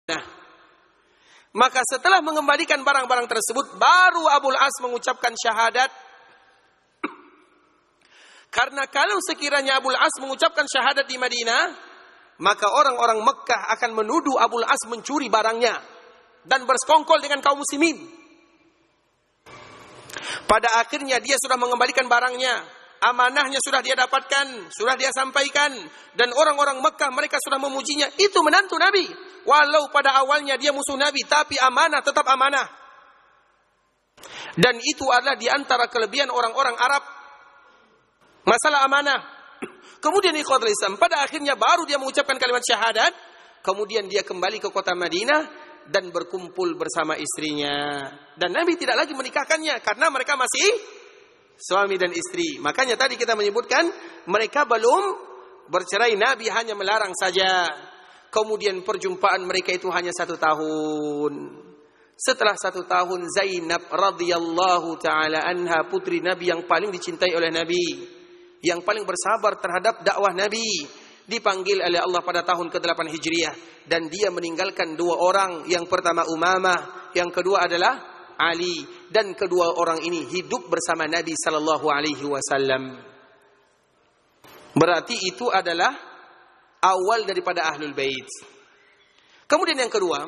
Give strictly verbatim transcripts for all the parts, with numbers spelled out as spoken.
Nah, maka setelah mengembalikan barang-barang tersebut, baru Abul As mengucapkan syahadat. Karena kalau sekiranya Abul As mengucapkan syahadat di Madinah, maka orang-orang Mekah akan menuduh Abul As mencuri barangnya dan bersekongkol dengan kaum muslimin. Pada akhirnya dia sudah mengembalikan barangnya, amanahnya sudah dia dapatkan, sudah dia sampaikan, dan orang-orang Mekah mereka sudah memujinya. Itu menantu Nabi. Walau pada awalnya dia musuh Nabi, tapi amanah tetap amanah. Dan itu adalah di antara kelebihan orang-orang Arab, masalah amanah. Kemudian ikhwatul Islam, pada akhirnya baru dia mengucapkan kalimat syahadat. Kemudian dia kembali ke kota Madinah dan berkumpul bersama istrinya. Dan Nabi tidak lagi menikahkannya karena mereka masih suami dan istri. Makanya tadi kita menyebutkan mereka belum bercerai, Nabi hanya melarang saja. Kemudian perjumpaan mereka itu hanya satu tahun. Setelah satu tahun, Zainab radhiyallahu ta'ala anha, putri Nabi yang paling dicintai oleh Nabi, yang paling bersabar terhadap dakwah Nabi, dipanggil oleh Allah pada tahun kedelapan Hijriah. Dan dia meninggalkan dua orang. Yang pertama Umamah, yang kedua adalah Ali. Dan kedua orang ini hidup bersama Nabi sallallahu alaihi wasallam. Berarti itu adalah awal daripada Ahlul Bait. Kemudian yang kedua,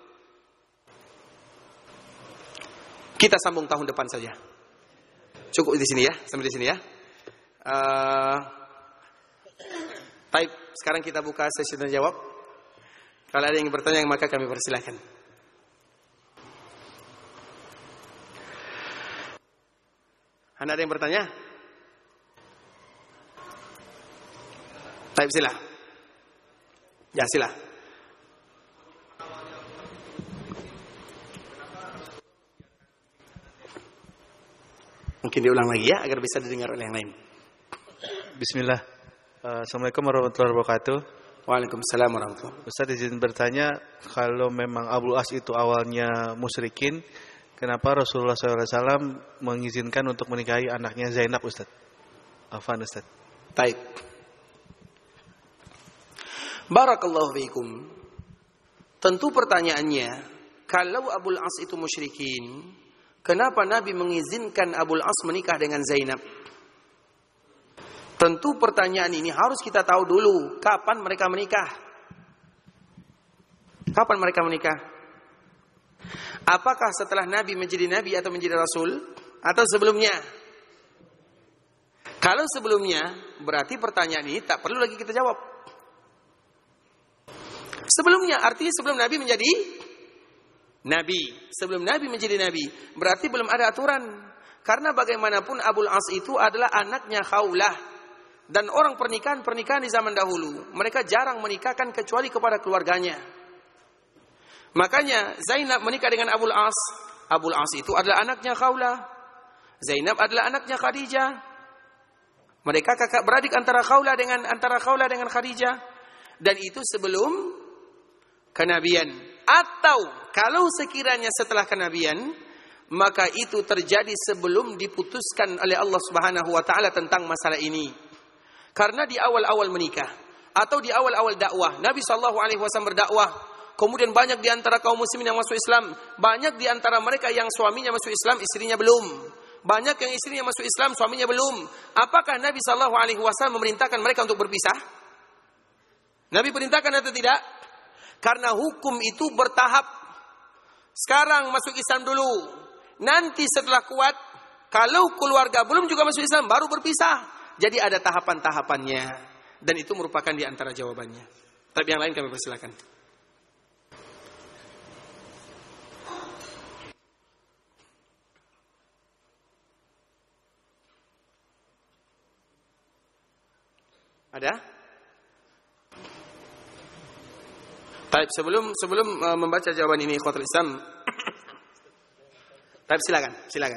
kita sambung tahun depan saja. Cukup di sini ya, sampai di sini ya. Uh, Baik, sekarang kita buka sesi tanya jawab. Kalau ada yang bertanya maka kami persilahkan. Anda ada yang bertanya? Baik, silah. Ya, sila. Mungkin diulang lagi ya, agar bisa didengar oleh yang lain. Bismillah. Uh, Assalamualaikum warahmatullahi wabarakatuh. Waalaikumsalam warahmatullahi wabarakatuh. Ustaz izin bertanya, kalau memang Abul As itu awalnya musyrikin, kenapa Rasulullah shallallahu alaihi wasallam mengizinkan untuk menikahi anaknya Zainab, Ustaz? Afwan, Ustaz. Baik. Barakallahu fiikum. Tentu pertanyaannya, kalau Abul As itu musyrikin, kenapa Nabi mengizinkan Abul As menikah dengan Zainab? Tentu pertanyaan ini harus kita tahu dulu, kapan mereka menikah? Kapan mereka menikah? Apakah setelah Nabi menjadi Nabi atau menjadi Rasul? Atau sebelumnya? Kalau sebelumnya, berarti pertanyaan ini tak perlu lagi kita jawab. Sebelumnya, artinya sebelum Nabi menjadi Nabi. Sebelum Nabi menjadi Nabi, berarti belum ada aturan. Karena bagaimanapun Abul As itu adalah anaknya Khawlah. Dan orang pernikahan-pernikahan di zaman dahulu, mereka jarang menikahkan kecuali kepada keluarganya. Makanya Zainab menikah dengan Abul As. Abul As itu adalah anaknya Khawlah. Zainab adalah anaknya Khadijah. Mereka kakak beradik antara Khawlah dengan antara Khawlah dengan Khadijah. Dan itu sebelum kenabian. Atau kalau sekiranya setelah kenabian, maka itu terjadi sebelum diputuskan oleh Allah Subhanahu wa taala tentang masalah ini. Karena di awal-awal menikah atau di awal-awal dakwah, Nabi sallallahu alaihi wasallam berdakwah, kemudian banyak di antara kaum muslimin yang masuk Islam, banyak di antara mereka yang suaminya masuk Islam, istrinya belum. Banyak yang istrinya masuk Islam, suaminya belum. Apakah Nabi sallallahu alaihi wasallam memerintahkan mereka untuk berpisah? Nabi perintahkan atau tidak? Karena hukum itu bertahap. Sekarang masuk Islam dulu. Nanti setelah kuat, kalau keluarga belum juga masuk Islam, baru berpisah. Jadi ada tahapan-tahapannya. Dan itu merupakan di antara jawabannya. Tapi yang lain kami persilakan. Ada? Baik, sebelum sebelum uh, membaca jawaban ini ikhwatul Islam. Baik, silakan, silakan.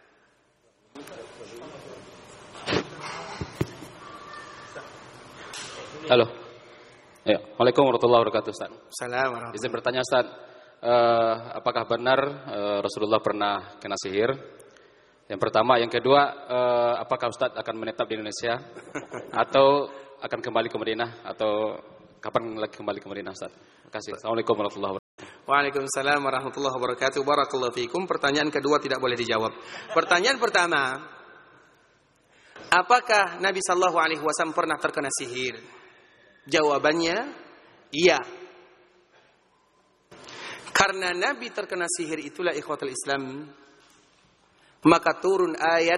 Halo. Ya, Waalaikumsalam warahmatullahi wabarakatuh, Ustaz. Assalamualaikum. Izin bertanya, Ustaz, uh, apakah benar uh, Rasulullah pernah kena sihir? Yang pertama, yang kedua, uh, apakah Ustaz akan menetap di Indonesia atau akan kembali ke Madinah, atau kapan lagi kembali ke Madinah, Ustaz? Terima kasih. Assalamualaikum warahmatullahi wabarakatuh. Waalaikumsalam warahmatullahi wabarakatuh. Barakallahu fikum. Pertanyaan kedua tidak boleh dijawab. Pertanyaan pertama, apakah Nabi sallallahu alaihi wasallam pernah terkena sihir? Jawabannya, iya. Karena Nabi terkena sihir itulah ikhwatul Islam, maka turun ayat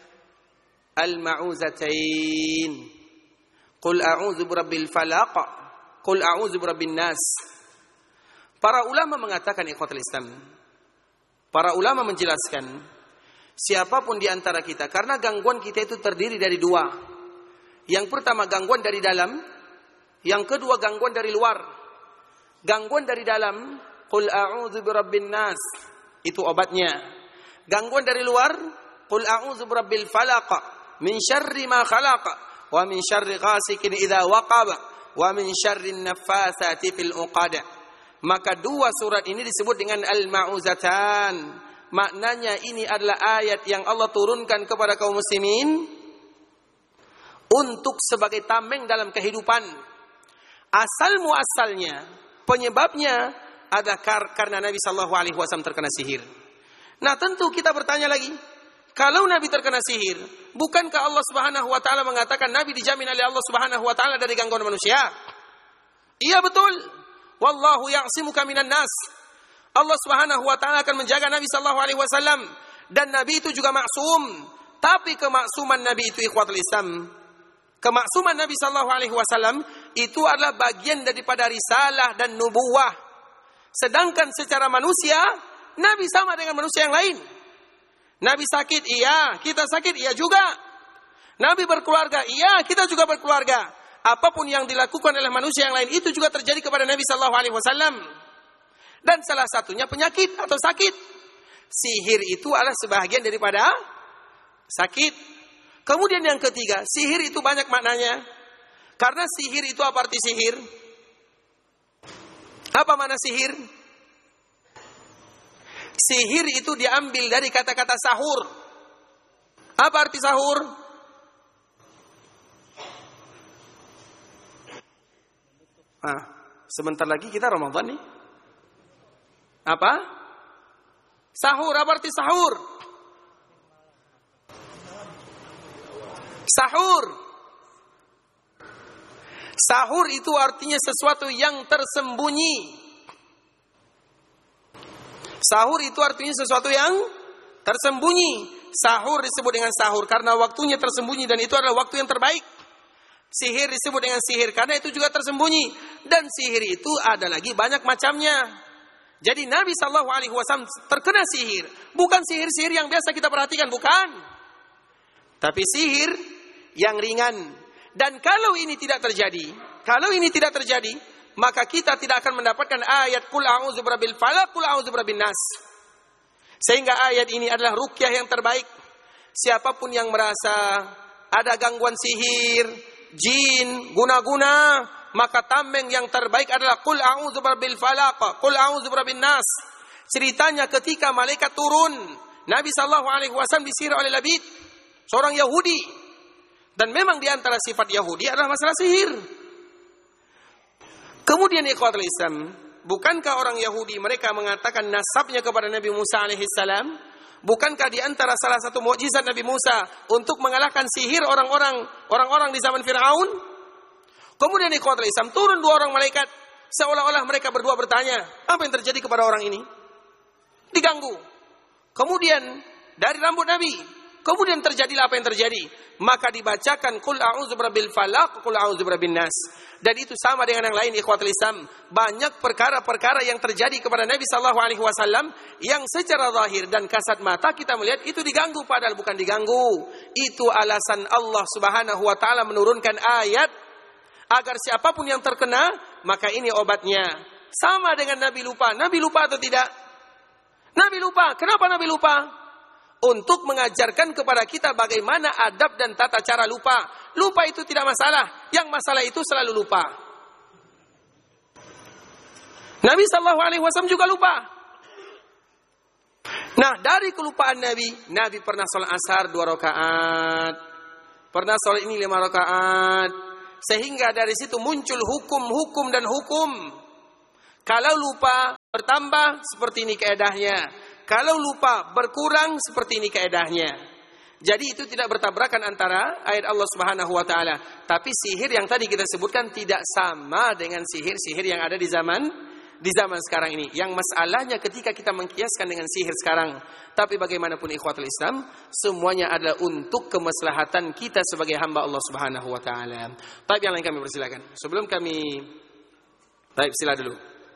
Al-Ma'uzatain. Qul a'udzu birabbil falaq, qul a'udzu birabbin nas. Para ulama mengatakan ikhwatul Islam, para ulama menjelaskan, siapapun di antara kita, karena gangguan kita itu terdiri dari dua. Yang pertama gangguan dari dalam, yang kedua gangguan dari luar. Gangguan dari dalam, qul a'udzu birabbin nas, itu obatnya. Gangguan dari luar, qul a'udzu birabbil falaq, min syarri ma khalaq, wa min syarri ghasikin idza waqab, wa min syarri naffasati fil uqad. Maka dua surat ini disebut dengan Al-Ma'uzatan. Maknanya ini adalah ayat yang Allah turunkan kepada kaum muslimin untuk sebagai tameng dalam kehidupan. Asal muasalnya, penyebabnya adalah karena Nabi sallallahu alaihi wasallam terkena sihir. Nah, tentu kita bertanya lagi, kalau Nabi terkena sihir, bukankah Allah Subhanahu wa taala mengatakan Nabi dijamin oleh Allah Subhanahu wa taala dari gangguan manusia? Iya betul. Wallahu ya'simuka minan nas. Allah Subhanahu wa taala akan menjaga Nabi sallallahu alaihi wasallam, dan Nabi itu juga maksum. Tapi kemaksuman Nabi itu ikhwatul Islam, kemaksuman Nabi sallallahu alaihi wasallam itu adalah bagian daripada risalah dan nubuwah. Sedangkan secara manusia, Nabi sama dengan manusia yang lain. Nabi sakit, iya. Kita sakit, iya juga. Nabi berkeluarga, iya. Kita juga berkeluarga. Apapun yang dilakukan oleh manusia yang lain, itu juga terjadi kepada Nabi sallallahu alaihi wasallam. Dan salah satunya penyakit atau sakit. Sihir itu adalah sebahagian daripada sakit. Kemudian yang ketiga, sihir itu banyak maknanya. Karena sihir itu apa arti sihir? Apa makna sihir? Sihir itu diambil dari kata-kata sahur. Apa arti sahur? Ah, sebentar lagi kita Ramadan nih. Apa? Sahur, apa arti sahur? Sahur. Sahur itu artinya sesuatu yang tersembunyi. Sahur itu artinya sesuatu yang tersembunyi. Sahur disebut dengan sahur karena waktunya tersembunyi dan itu adalah waktu yang terbaik. Sihir disebut dengan sihir karena itu juga tersembunyi. Dan sihir itu ada lagi banyak macamnya. Jadi Nabi sallallahu alaihi wasallam terkena sihir. Bukan sihir-sihir yang biasa kita perhatikan, bukan. Tapi sihir yang ringan. Dan kalau ini tidak terjadi, kalau ini tidak terjadi, maka kita tidak akan mendapatkan ayat Qul a'udzu birabbil falaq, Qul a'udzu birabbin nas. Sehingga ayat ini adalah ruqyah yang terbaik. Siapapun yang merasa ada gangguan sihir, jin, guna-guna, maka tameng yang terbaik adalah Qul a'udzu birabbil falaq, Qul a'udzu birabbin nas. Ceritanya ketika malaikat turun, Nabi sallallahu alaihi wasallam disihir oleh Labid, seorang Yahudi. Dan memang di antara sifat Yahudi adalah masalah sihir. Kemudian ikhwatul Islam, bukankah orang Yahudi mereka mengatakan nasabnya kepada Nabi Musa alaihi salam? Bukankah di antara salah satu mukjizat Nabi Musa untuk mengalahkan sihir orang-orang orang-orang di zaman Firaun? Kemudian ikhwatul Islam, turun dua orang malaikat, seolah-olah mereka berdua bertanya, apa yang terjadi kepada orang ini? Diganggu. Kemudian dari rambut Nabi, kemudian terjadilah apa yang terjadi. Maka dibacakan Qul a'udzu birabbil falaq, Qul a'udzu birabbin nas. Dan itu sama dengan yang lain ikhwatul Islam. Banyak perkara-perkara yang terjadi kepada Nabi sallallahu alaihi wasallam yang secara zahir dan kasat mata kita melihat itu diganggu, padahal bukan diganggu. Itu alasan Allah Subhanahu wa taala menurunkan ayat agar siapapun yang terkena, maka ini obatnya. Sama dengan Nabi lupa. Nabi lupa atau tidak? Nabi lupa. Kenapa Nabi lupa? Untuk mengajarkan kepada kita bagaimana adab dan tata cara lupa. Lupa itu tidak masalah. Yang masalah itu selalu lupa. Nabi sallallahu alaihi wasallam juga lupa. Nah, dari kelupaan Nabi, Nabi pernah sholat asar dua rakaat, pernah sholat ini lima rakaat, sehingga dari situ muncul hukum-hukum dan hukum. Kalau lupa bertambah, seperti ini kaedahnya. Kalau lupa berkurang, seperti ini kaedahnya. Jadi itu tidak bertabrakan antara ayat Allah Subhanahu wa taala. Tapi sihir yang tadi kita sebutkan tidak sama dengan sihir-sihir yang ada di zaman di zaman sekarang ini. Yang masalahnya ketika kita mengkiaskan dengan sihir sekarang. Tapi bagaimanapun ikhwatul Islam, semuanya adalah untuk kemaslahatan kita sebagai hamba Allah Subhanahu wa taala. Baik, yang lain kami persilakan. Sebelum kami Baik, sila dulu.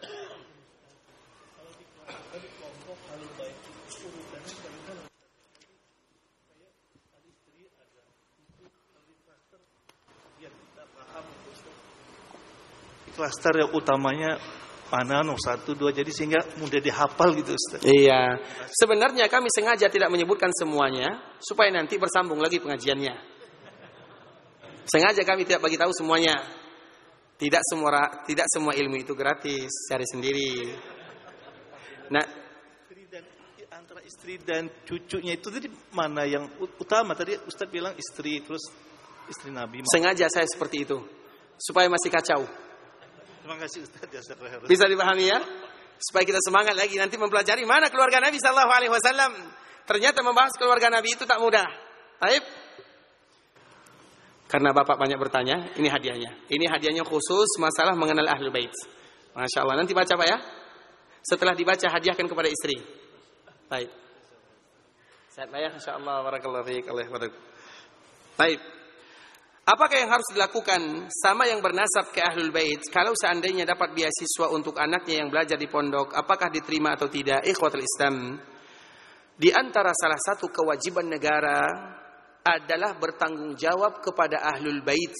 Klaster yang utamanya mana nomor satu dua, jadi sehingga mudah dihafal gitu Ustaz. Iya. Sebenarnya kami sengaja tidak menyebutkan semuanya supaya nanti bersambung lagi pengajiannya. Sengaja kami tidak bagi tahu semuanya. Tidak semua tidak semua ilmu itu gratis, cari sendiri. Nah, Istri dan, antara istri dan cucunya itu tadi mana yang utama? Tadi Ustaz bilang istri, terus istri Nabi. Sengaja saya seperti itu supaya masih kacau. Terima kasih Ustaz. Bisa dipahami ya? Supaya kita semangat lagi nanti mempelajari mana keluarga Nabi sallallahu alaihi wasallam. Ternyata membahas keluarga Nabi itu tak mudah. Baik. Karena Bapak banyak bertanya, ini hadiahnya. Ini hadiahnya khusus masalah mengenal Ahlul Bait. Masya Allah. Nanti baca Pak ya. Setelah dibaca hadiahkan kepada istri. Baik. Sehat Pak ya? Masya Allah. Barakallahu fiik. Baik. Apakah yang harus dilakukan sama yang bernasab ke Ahlul Bait kalau seandainya dapat beasiswa untuk anaknya yang belajar di pondok, apakah diterima atau tidak? Ikhwatul Islam, di antara salah satu kewajiban negara adalah bertanggung jawab kepada Ahlul Bait.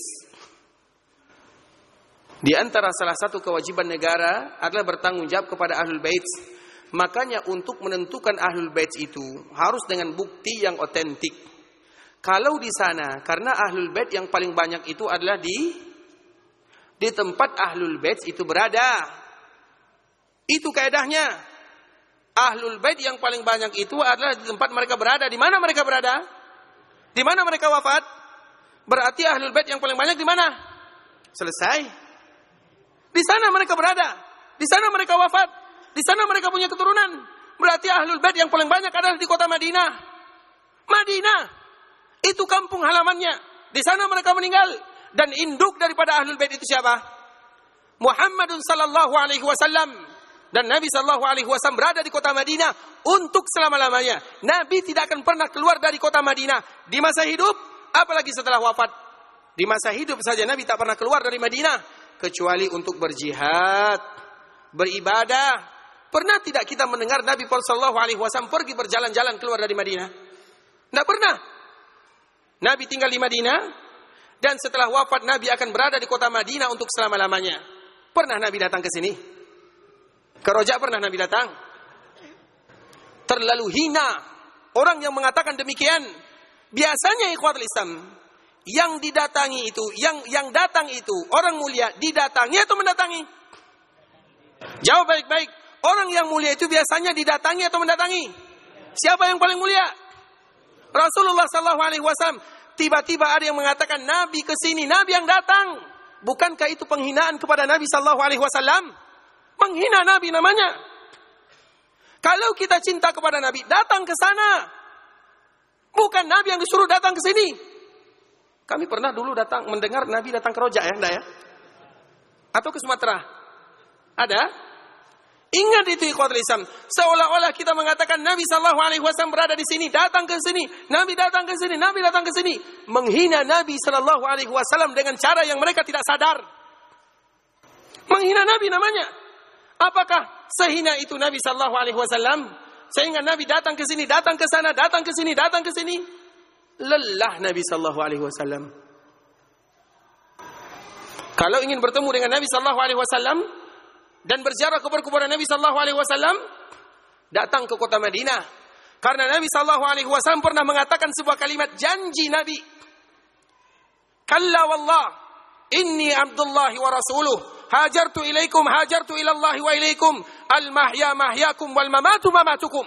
Di antara salah satu kewajiban negara adalah bertanggung jawab kepada Ahlul Bait. Makanya untuk menentukan Ahlul Bait itu harus dengan bukti yang otentik. Kalau di sana, karena Ahlul Bait yang paling banyak itu adalah di di tempat Ahlul Bait itu berada. Itu kaedahnya. Ahlul Bait yang paling banyak itu adalah di tempat mereka berada. Di mana mereka berada? Di mana mereka wafat? Berarti Ahlul Bait yang paling banyak di mana? Selesai. Di sana mereka berada. Di sana mereka wafat. Di sana mereka punya keturunan. Berarti Ahlul Bait yang paling banyak adalah di kota Madinah. Madinah. Itu kampung halamannya. Di sana mereka meninggal. Dan induk daripada Ahlul Bait itu siapa? Muhammadun sallallahu alaihi wasallam. Dan Nabi sallallahu alaihi wasallam berada di kota Madinah untuk selama-lamanya. Nabi tidak akan pernah keluar dari kota Madinah. Di masa hidup, apalagi setelah wafat. Di masa hidup saja Nabi tak pernah keluar dari Madinah. Kecuali untuk berjihad, beribadah. Pernah tidak kita mendengar Nabi sallallahu alaihi wasallam pergi berjalan-jalan keluar dari Madinah? Tidak pernah. Nabi tinggal di Madinah, dan setelah wafat Nabi akan berada di kota Madinah untuk selama-lamanya. Pernah Nabi datang ke sini? Ke Roja pernah Nabi datang? Terlalu hina orang yang mengatakan demikian. Biasanya ikhwatul Islam, yang didatangi itu, yang yang datang itu orang mulia, didatangi atau mendatangi? Jawab baik-baik. Orang yang mulia itu biasanya didatangi atau mendatangi? Siapa yang paling mulia? Rasulullah sallallahu alaihi wasallam. Tiba-tiba ada yang mengatakan Nabi ke sini, Nabi yang datang. Bukankah itu penghinaan kepada Nabi sallallahu alaihi wasallam? Menghina Nabi namanya. Kalau kita cinta kepada Nabi, datang ke sana. Bukan Nabi yang disuruh datang ke sini. Kami pernah dulu datang mendengar Nabi datang ke Roja ya, enggak ya? Atau ke Sumatera? Ada? Ingat itu ikhwatul Islam. Seolah-olah kita mengatakan Nabi sallallahu alaihi wasallam berada di sini, datang ke sini, Nabi datang ke sini, Nabi datang ke sini, menghina Nabi sallallahu alaihi wasallam dengan cara yang mereka tidak sadar. Menghina Nabi namanya. Apakah sehina itu Nabi sallallahu alaihi wasallam sehingga Nabi datang ke sini, datang ke sana, datang ke sini, datang ke sini? Lelah Nabi sallallahu alaihi wasallam. Kalau ingin bertemu dengan Nabi sallallahu alaihi wasallam dan berziarah kubur-kuburan Nabi sallallahu alaihi wasallam, datang ke kota Madinah. Karena Nabi sallallahu alaihi wasallam pernah mengatakan sebuah kalimat janji Nabi. Kalla wallah, inni abdullahi wa rasuluh, hajartu ilaikum, hajartu ilallahi wa ilaikum, al-mahya mahyakum wal mamatu mamatukum.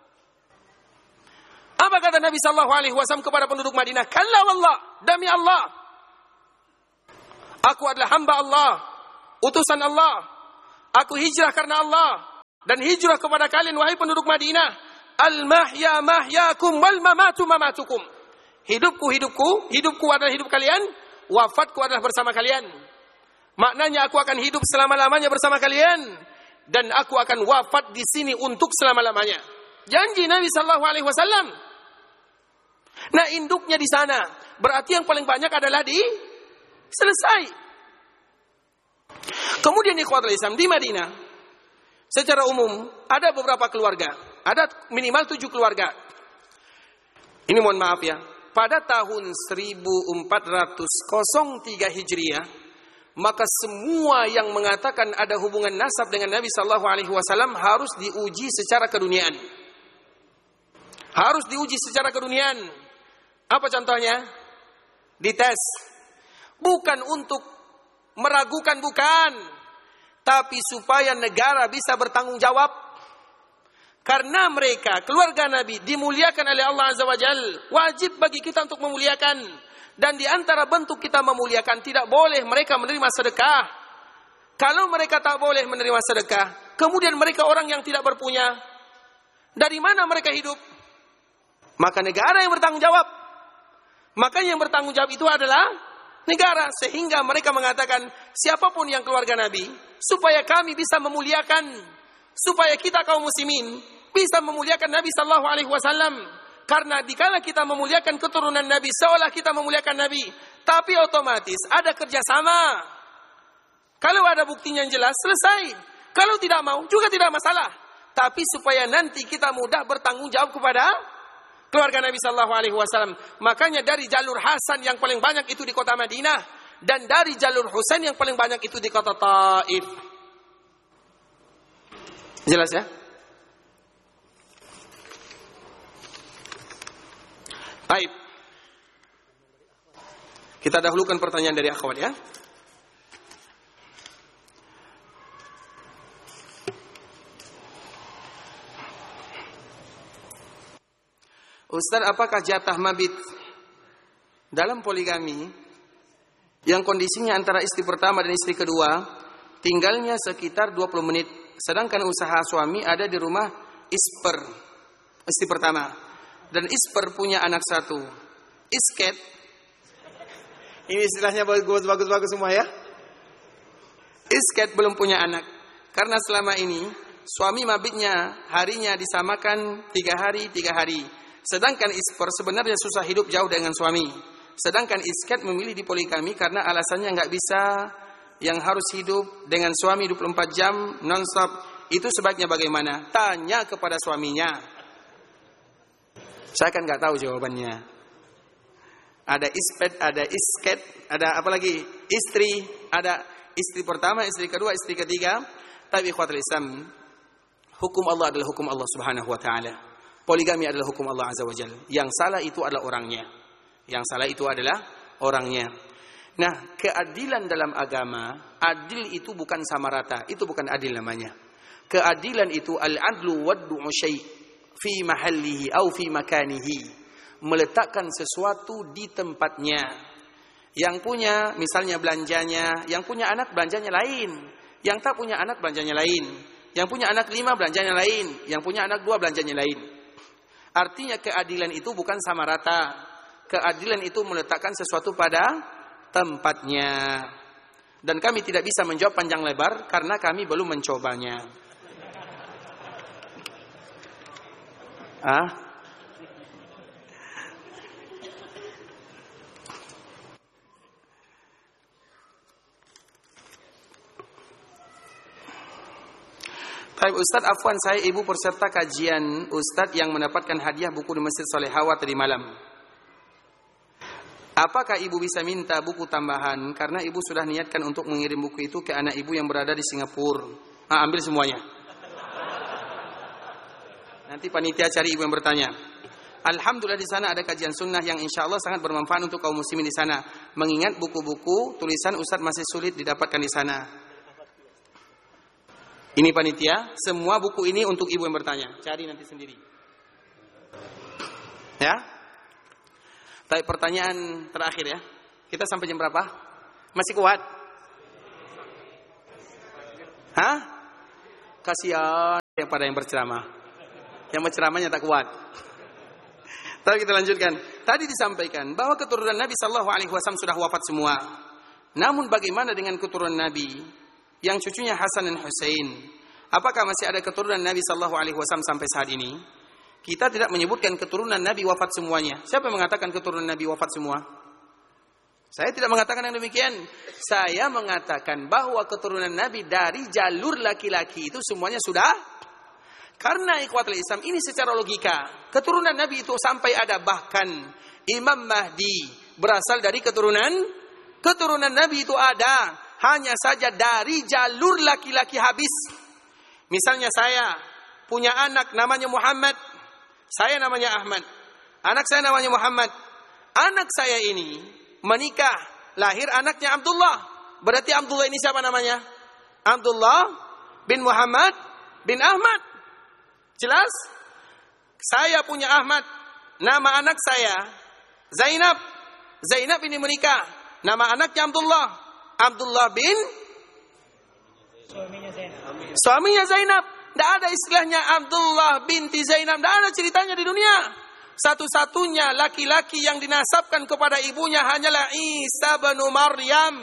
Apa kata Nabi sallallahu alaihi wasallam kepada penduduk Madinah? Kalla wallah, demi Allah, aku adalah hamba Allah, utusan Allah. Aku hijrah karena Allah dan hijrah kepada kalian wahai penduduk Madinah. Al-mahya mahyakum wal mamatu mamatukum. Hidupku hidupku, hidupku adalah hidup kalian, wafatku adalah bersama kalian. Maknanya aku akan hidup selama-lamanya bersama kalian dan aku akan wafat di sini untuk selama-lamanya. Janji Nabi sallallahu alaihi wasallam. Nah, induknya di sana. Berarti yang paling banyak adalah di selesai. Kemudian ikhwatul Islam di Madinah secara umum ada beberapa keluarga, ada minimal tujuh keluarga. Ini mohon maaf ya, pada tahun seribu empat ratus tiga Hijriah, maka semua yang mengatakan ada hubungan nasab dengan Nabi sallallahu alaihi wasallam harus diuji secara keduniaan. Harus diuji secara keduniaan. Apa contohnya? Dites. Bukan untuk meragukan, bukan. Tapi supaya negara bisa bertanggung jawab. Karena mereka, keluarga Nabi, dimuliakan oleh Allah Azza wa Jal. Wajib bagi kita untuk memuliakan. Dan di antara bentuk kita memuliakan, tidak boleh mereka menerima sedekah. Kalau mereka tak boleh menerima sedekah, kemudian mereka orang yang tidak berpunya, dari mana mereka hidup? Maka negara yang bertanggung jawab. Makanya yang bertanggung jawab itu adalah negara. Sehingga mereka mengatakan, siapapun yang keluarga Nabi, supaya kami bisa memuliakan, supaya kita kaum muslimin bisa memuliakan Nabi sallallahu alaihi wasallam. Karena dikala kita memuliakan keturunan Nabi, seolah kita memuliakan Nabi. Tapi otomatis ada kerjasama. Kalau ada buktinya yang jelas, selesai. Kalau tidak mau, juga tidak masalah. Tapi supaya nanti kita mudah bertanggung jawab kepada keluarga Nabi sallallahu alaihi wasallam. Makanya dari jalur Hasan yang paling banyak itu di kota Madinah, dan dari jalur Husain yang paling banyak itu di kota Taif. Jelas ya? Baik. Kita dahulukan pertanyaan dari akhwat ya. Ustaz, apakah jatah mabit dalam poligami yang kondisinya antara istri pertama dan istri kedua tinggalnya sekitar dua puluh menit, sedangkan usaha suami ada di rumah isper istri pertama dan isper punya anak satu, isket, ini istilahnya bagus-bagus semua ya, isket belum punya anak karena selama ini suami mabitnya harinya disamakan tiga hari tiga hari. Sedangkan isper sebenarnya susah hidup jauh dengan suami. Sedangkan isket memilih di poligami karena alasannya nggak bisa yang harus hidup dengan suami dua puluh empat jam non-stop. Itu sebaiknya bagaimana? Tanya kepada suaminya. Saya kan nggak tahu jawabannya. Ada ispet, ada isket, ada apa lagi? Istri, ada istri pertama, istri kedua, istri ketiga. Tapi ikhwatul Islam, hukum Allah adalah hukum Allah Subhanahu wa taala. Poligami adalah hukum Allah Azza wa Jalla. Yang salah itu adalah orangnya. Yang salah itu adalah orangnya. Nah, keadilan dalam agama, adil itu bukan sama rata. Itu bukan adil namanya. Keadilan itu al-adlu waddu'u syai' fi mahallihi au fi makanihi. Meletakkan sesuatu di tempatnya. Yang punya misalnya belanjanya, yang punya anak belanjanya lain. Yang tak punya anak belanjanya lain. Yang punya anak lima belanjanya lain. Yang punya anak dua belanjanya lain. Artinya keadilan itu bukan sama rata. Keadilan itu meletakkan sesuatu pada tempatnya. Dan kami tidak bisa menjawab panjang lebar karena kami belum mencobanya. Ah? Baik Ustaz, afwan saya ibu peserta kajian Ustaz yang mendapatkan hadiah buku di Masjid Solehawa tadi malam. Apakah ibu bisa minta buku tambahan karena ibu sudah niatkan untuk mengirim buku itu ke anak ibu yang berada di Singapura? Ah, ambil semuanya. Nanti panitia cari ibu yang bertanya. Alhamdulillah di sana ada kajian sunnah yang insya Allah sangat bermanfaat untuk kaum muslimin di sana. Mengingat buku-buku tulisan Ustaz masih sulit didapatkan di sana. Ini panitia, semua buku ini untuk ibu yang bertanya. Cari nanti sendiri. Ya? Tapi pertanyaan terakhir ya. Kita sampai jam berapa? Masih kuat? Hah? Kasihan yang pada yang berceramah. Yang berceramahnya tak kuat. Tapi kita lanjutkan. Tadi disampaikan bahwa keturunan Nabi sallallahu alaihi wasallam sudah wafat semua. Namun bagaimana dengan keturunan Nabi yang cucunya Hasan dan Husain? Apakah masih ada keturunan Nabi sallallahu alaihi wasallam sampai saat ini? Kita tidak menyebutkan keturunan Nabi wafat semuanya. Siapa yang mengatakan keturunan Nabi wafat semua? Saya tidak mengatakan yang demikian. Saya mengatakan bahwa keturunan Nabi dari jalur laki-laki itu semuanya sudah. Karena ikhwatul Islam ini secara logika. Keturunan Nabi itu sampai ada bahkan Imam Mahdi berasal dari keturunan. Keturunan Nabi itu ada. Hanya saja dari jalur laki-laki habis. Misalnya saya punya anak namanya Muhammad. Saya namanya Ahmad. Anak saya namanya Muhammad. Anak saya ini menikah. Lahir anaknya Abdullah. Berarti Abdullah ini siapa namanya? Abdullah bin Muhammad bin Ahmad. Jelas? Saya punya Ahmad. Nama anak saya Zainab. Zainab ini menikah. Nama anaknya Abdullah. Abdullah bin Suaminya Zainab. Suaminya Zainab. Tidak ada istilahnya Abdullah binti Zainab. Tidak ada ceritanya di dunia. Satu-satunya laki-laki yang dinasabkan kepada ibunya hanyalah Isa bin Maryam.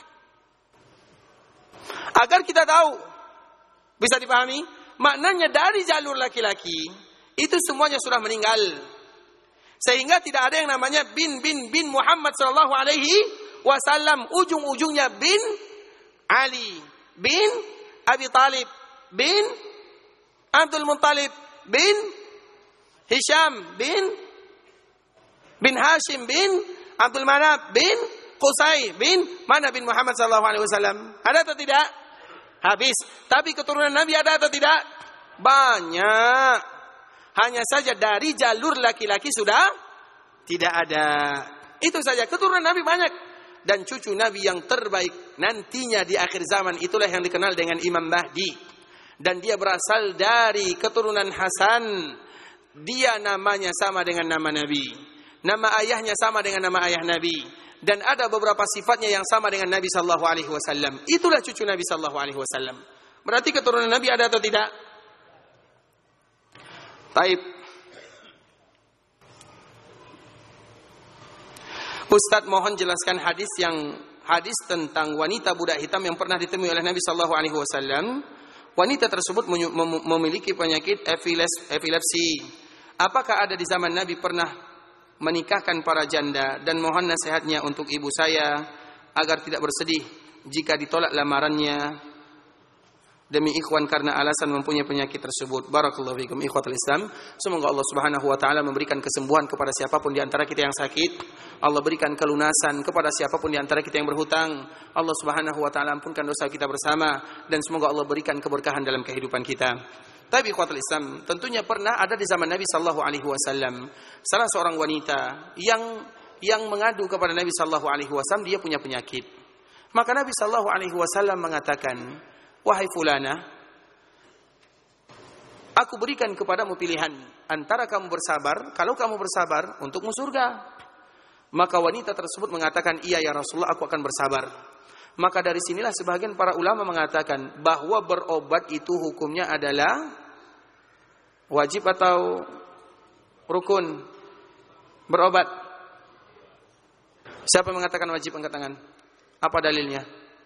Agar kita tahu. Bisa dipahami? Maknanya dari jalur laki-laki itu semuanya sudah meninggal. Sehingga tidak ada yang namanya bin bin bin Muhammad sallallahu alaihi wasallam. Ujung-ujungnya bin Ali, bin Abi Talib, bin Abdul Muttalib, bin Hisham, bin bin Hashim, bin Abdul Manaf, bin Qusay, bin mana bin Muhammad sallallahu alaihi wasallam. Ada atau tidak? Habis. Tapi keturunan Nabi ada atau tidak? Banyak. Hanya saja dari jalur laki-laki sudah tidak ada. Itu saja. Keturunan Nabi banyak. Dan cucu Nabi yang terbaik nantinya di akhir zaman itulah yang dikenal dengan Imam Mahdi. Dan dia berasal dari keturunan Hasan. Dia namanya sama dengan nama Nabi. Nama ayahnya sama dengan nama ayah Nabi. Dan ada beberapa sifatnya yang sama dengan Nabi sallallahu alaihi wasallam. Itulah cucu Nabi sallallahu alaihi wasallam. Berarti keturunan Nabi ada atau tidak? Taib. Ustaz mohon jelaskan hadis yang hadis tentang wanita budak hitam yang pernah ditemui oleh Nabi sallallahu alaihi wasallam. Wanita tersebut memiliki penyakit epilepsi. Apakah ada di zaman Nabi pernah menikahkan para janda, dan mohon nasihatnya untuk ibu saya agar tidak bersedih jika ditolak lamarannya demi ikhwan karena alasan mempunyai penyakit tersebut. Barakallahu fikum ikhwatul Islam. Semoga Allah Subhanahu wa taala memberikan kesembuhan kepada siapapun di antara kita yang sakit. Allah berikan kelunasan kepada siapapun di antara kita yang berhutang. Allah Subhanahu wa taala ampunkan dosa kita bersama, dan semoga Allah berikan keberkahan dalam kehidupan kita. Tapi ikhwatul Islam, tentunya pernah ada di zaman Nabi sallallahu alaihi wasallam salah seorang wanita yang yang mengadu kepada Nabi sallallahu alaihi wasallam dia punya penyakit. Maka Nabi sallallahu alaihi wasallam mengatakan, "Wahai fulana, aku berikan kepadamu pilihan antara kamu bersabar, kalau kamu bersabar untukmu surga." Maka wanita tersebut mengatakan, "Iya ya Rasulullah, aku akan bersabar." Maka dari sinilah sebagian para ulama mengatakan bahwa berobat itu hukumnya adalah wajib atau rukun. Berobat. Siapa yang mengatakan wajib, angkat tangan? Apa dalilnya?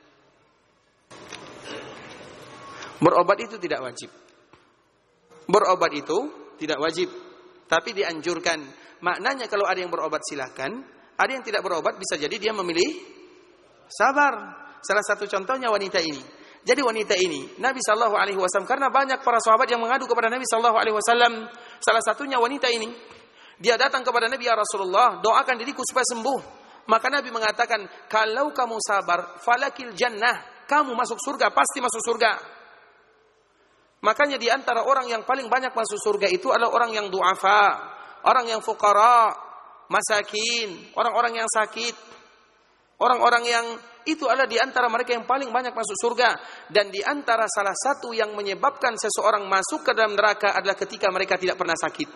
Berobat itu tidak wajib. Berobat itu tidak wajib, tapi dianjurkan. Maknanya kalau ada yang berobat silakan, ada yang tidak berobat bisa jadi dia memilih sabar. Salah satu contohnya wanita ini. Jadi wanita ini, Nabi sallallahu alaihi wasallam, karena banyak para sahabat yang mengadu kepada Nabi sallallahu alaihi wasallam, salah satunya wanita ini. Dia datang kepada Nabi, "Ya Rasulullah, doakan diriku supaya sembuh." Maka Nabi mengatakan, "Kalau kamu sabar, falakil jannah." Kamu masuk surga, pasti masuk surga. Makanya di antara orang yang paling banyak masuk surga itu adalah orang yang du'afa, orang yang fuqara, masakin, orang-orang yang sakit. Orang-orang yang itu adalah di antara mereka yang paling banyak masuk surga. Dan di antara salah satu yang menyebabkan seseorang masuk ke dalam neraka adalah ketika mereka tidak pernah sakit.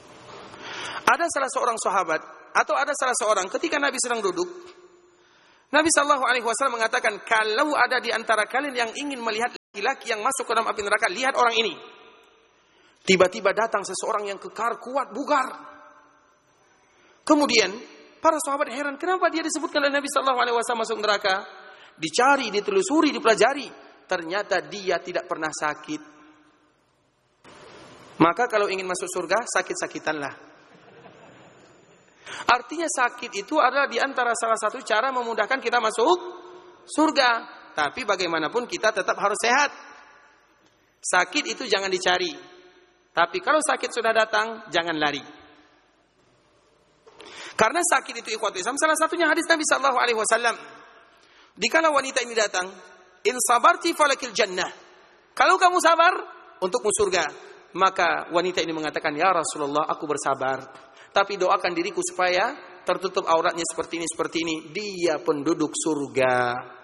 Ada salah seorang sahabat, atau ada salah seorang ketika Nabi sedang duduk, Nabi sallallahu alaihi wasallam mengatakan, kalau ada di antara kalian yang ingin melihat laki-laki yang masuk ke dalam api neraka, lihat orang ini. Tiba-tiba datang seseorang yang kekar, kuat, bugar. Kemudian para sahabat heran, kenapa dia disebutkan oleh Nabi sallallahu alaihi wasallam masuk neraka? Dicari, ditelusuri, dipelajari. Ternyata dia tidak pernah sakit. Maka kalau ingin masuk surga, sakit-sakitanlah. Artinya sakit itu adalah di antara salah satu cara memudahkan kita masuk surga. Tapi bagaimanapun kita tetap harus sehat. Sakit itu jangan dicari. Tapi kalau sakit sudah datang, jangan lari. Karena sakit itu ikhwatul Islam, salah satunya hadis Nabi sallallahu alaihi wasallam. Dikala wanita ini datang, in sabarti falakil jannah. Kalau kamu sabar, untukmu surga. Maka wanita ini mengatakan, ya Rasulullah, aku bersabar. Tapi doakan diriku supaya tertutup auratnya seperti ini, seperti ini. Dia penduduk surga.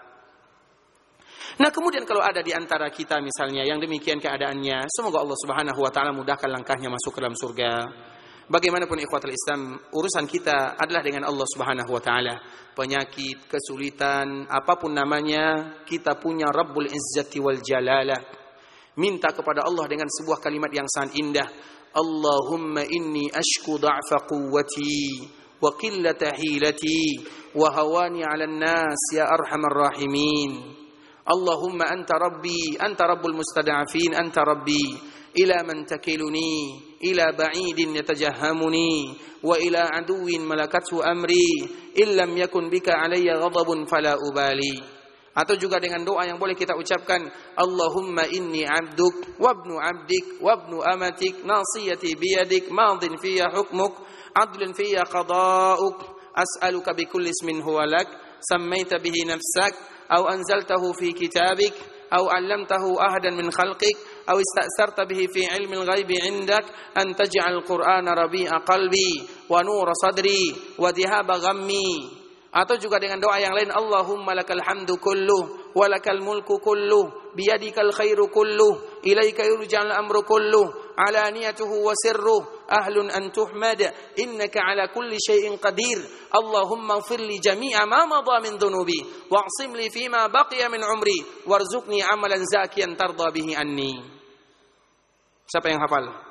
Nah kemudian kalau ada di antara kita misalnya yang demikian keadaannya, semoga Allah subhanahu wa ta'ala mudahkan langkahnya masuk ke dalam surga. Bagaimanapun ikhwatul Islam, urusan kita adalah dengan Allah subhanahu wa ta'ala. Penyakit, kesulitan, apapun namanya, kita punya Rabbul Izzati wal Jalalah. Minta kepada Allah dengan sebuah kalimat yang sangat indah. Allahumma inni ashku da'fa quwwati wa qillata hilati wa hawani 'alan nas ya arhamar rahimin. Allahumma anta rabbi, anta rabbul mustada'afin, anta rabbi. Ila man takiluni, ila ba'idin yatajahhamuni, wa ila aduwin malakathu amri, illam yakun bika alayya ghadabun fala ubali. Atau juga dengan doa yang boleh kita ucapkan, Allahumma inni abduk, wabnu abdik, wabnu amatik, nasiyati biyadik, madin fiyya hukmuk, adlun fiyya qada'uk, as'aluka bikulli ismin huwa lak, sammaita bihi nafsak, au anzaltahu fi kitabik, au allamtahu ahadan min khalqik, au ista'sarta bihi fi ilmil ghaibi indak, an taj'al qur'ana rabi'a qalbi, wa nura sadri, wa dhihaba ghammi. Atau juga dengan doa yang lain, Allahumma lakal hamdu kulluh, wa lakal mulku kulluh, biyadikal khairu kulluh, ilaika yurja'al amru kulluh, alaniyatuhu wa sirruh, ahlun an tuhmad, innaka ala kulli syai'in qadir. Allahumma ighfir li jami'a ma madha min dhunubi, wa'sim li fima baqiya min umri, warzuqni amalan zakiyan tarda bihi anni. Siapa yang hafal?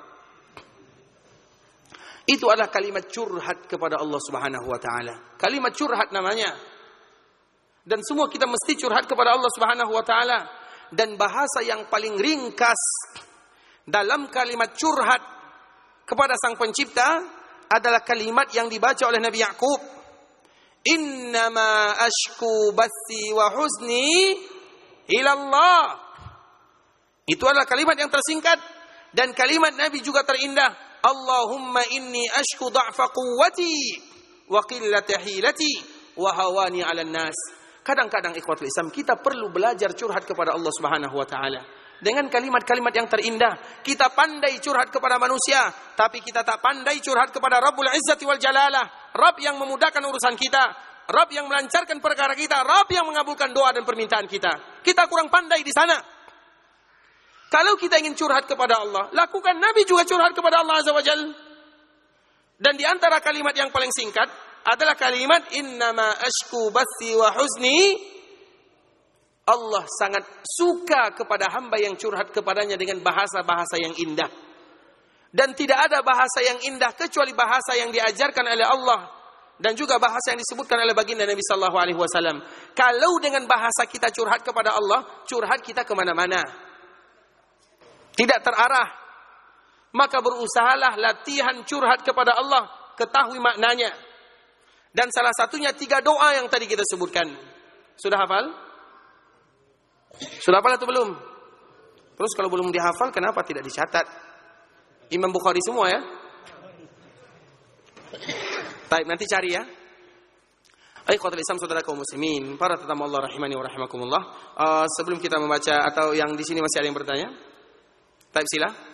Itu adalah kalimat curhat kepada Allah subhanahu wa ta'ala. Kalimat curhat namanya. Dan semua kita mesti curhat kepada Allah subhanahu wa ta'ala. Dan bahasa yang paling ringkas dalam kalimat curhat kepada sang pencipta adalah kalimat yang dibaca oleh Nabi Ya'qub. Innama ashku bathi wa huzni ilallah. Itu adalah kalimat yang tersingkat. Dan kalimat Nabi juga terindah. Allahumma inni ashku da'fa quwwati wa qillata hilati wa hawani 'alan nas. Kadang-kadang ikhwatul Islam kita perlu belajar curhat kepada Allah Subhanahu wa taala dengan kalimat-kalimat yang terindah. Kita pandai curhat kepada manusia, tapi kita tak pandai curhat kepada Rabbul Izzati wal Jalalah, Rabb yang memudahkan urusan kita, Rabb yang melancarkan perkara kita, Rabb yang mengabulkan doa dan permintaan kita. Kita kurang pandai di sana. Kalau kita ingin curhat kepada Allah, lakukan. Nabi juga curhat kepada Allah Azza wa Jalla. Dan di antara kalimat yang paling singkat adalah kalimat innama ashku bathi wa huzni. Allah sangat suka kepada hamba yang curhat kepadanya dengan bahasa-bahasa yang indah. Dan tidak ada bahasa yang indah kecuali bahasa yang diajarkan oleh Allah. Dan juga bahasa yang disebutkan oleh baginda Nabi sallallahu alaihi wasallam. Kalau dengan bahasa kita curhat kepada Allah, curhat kita kemana-mana. Tidak terarah. Maka berusahalah latihan curhat kepada Allah. Ketahui maknanya. Dan salah satunya tiga doa yang tadi kita sebutkan. Sudah hafal? Sudah hafal atau belum? Terus kalau belum dihafal, kenapa tidak dicatat? Imam Bukhari semua ya? Baik, nanti cari ya. Ikhwatul Islam, saudara kaum muslimin, para tetamu Allah rahimani wa rahimakumullah. Uh, sebelum kita membaca, atau yang di sini masih ada yang bertanya? Baik, sila.